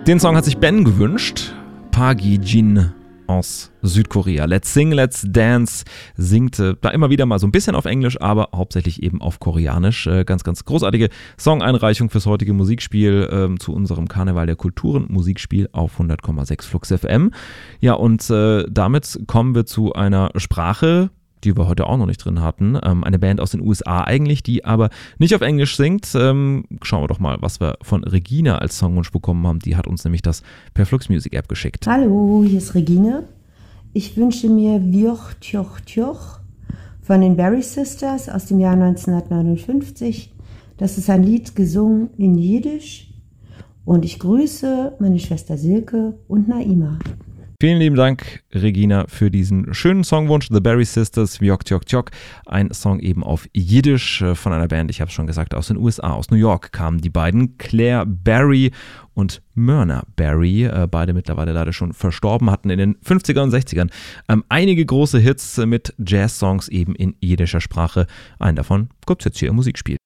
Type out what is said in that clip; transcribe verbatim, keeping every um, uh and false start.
Den Song hat sich Ben gewünscht. Park Jin aus Südkorea. Let's Sing, Let's Dance singt äh, da immer wieder mal so ein bisschen auf Englisch, aber hauptsächlich eben auf Koreanisch. Äh, ganz, ganz großartige Song-Einreichung fürs heutige Musikspiel äh, zu unserem Karneval der Kulturen Musikspiel auf hundert Komma sechs Flux F M. Ja, und äh, damit kommen wir zu einer Sprache, die wir heute auch noch nicht drin hatten. Ähm, eine Band aus den U S A eigentlich, die aber nicht auf Englisch singt. Ähm, schauen wir doch mal, was wir von Regina als Songwunsch bekommen haben. Die hat uns nämlich das per Flux Music App geschickt. Hallo, hier ist Regina. Ich wünsche mir Wioch Tjoch Tjoch von den Berry Sisters aus dem Jahr neunzehnhundertneunundfünfzig. Das ist ein Lied gesungen in Jiddisch. Und ich grüße meine Schwester Silke und Naima. Vielen lieben Dank, Regina, für diesen schönen Songwunsch. The Berry Sisters, Wioch Tjoch Tjoch. Ein Song eben auf Jiddisch von einer Band, ich habe es schon gesagt, aus den U S A, aus New York kamen die beiden. Claire Berry und Myrna Berry, äh, beide mittlerweile leider schon verstorben, hatten in den fünfzigern und sechzigern ähm, einige große Hits mit Jazz-Songs eben in jiddischer Sprache. Einen davon gibt es jetzt hier im Musikspiel.